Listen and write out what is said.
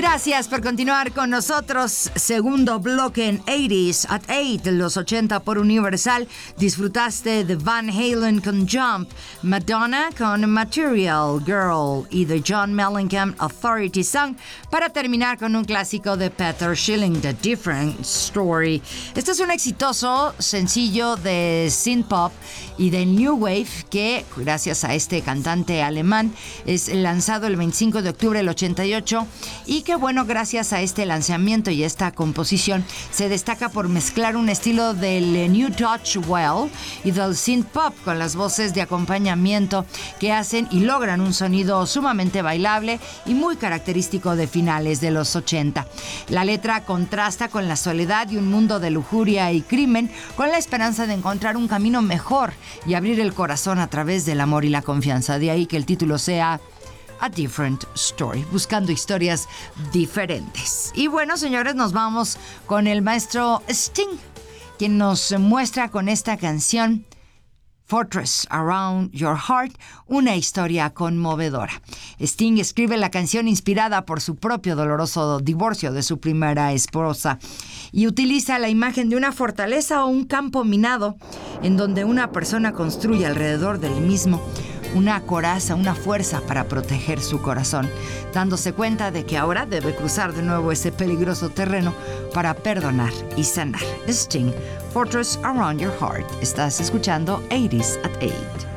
Gracias por continuar con nosotros. Segundo bloque en 80s at 8, los 80 por Universal. Disfrutaste de Van Halen con Jump, Madonna con Material Girl y de John Mellencamp Authority Song, para terminar con un clásico de Peter Schilling, The Different Story. Este es un exitoso sencillo de synth-pop y de New Wave que, gracias a este cantante alemán, es lanzado el 25 de octubre del 88 y que, bueno, gracias a este lanzamiento y esta composición se destaca por mezclar un estilo del New Dutch Well y del synth-pop con las voces de acompañamiento que hacen y logran un sonido sumamente bailable y muy característico de finales de los 80. La letra contrasta con la soledad y un mundo de lujuria y crimen, con la esperanza de encontrar un camino mejor y abrir el corazón a través del amor y la confianza. De ahí que el título sea A Different Story, buscando historias diferentes. Y bueno, señores, nos vamos con el maestro Sting, quien nos muestra con esta canción Fortress Around Your Heart, una historia conmovedora. Sting escribe la canción inspirada por su propio doloroso divorcio de su primera esposa y utiliza la imagen de una fortaleza o un campo minado en donde una persona construye alrededor del mismo una coraza, una fuerza para proteger su corazón, dándose cuenta de que ahora debe cruzar de nuevo ese peligroso terreno para perdonar y sanar. Sting, Fortress Around Your Heart. Estás escuchando 80s at 8.